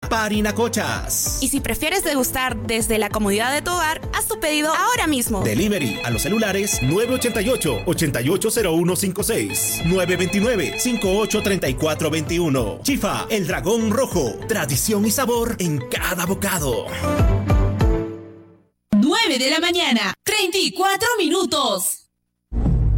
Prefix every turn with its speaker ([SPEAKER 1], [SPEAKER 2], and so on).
[SPEAKER 1] Parinacochas.
[SPEAKER 2] Y si prefieres degustar desde la comodidad de tu hogar, haz tu pedido ahora mismo.
[SPEAKER 1] Delivery a los celulares 988-880156, 929-583421. Chifa, el dragón rojo. Tradición y sabor en cada bocado.
[SPEAKER 3] 9 de la mañana, 34 minutos.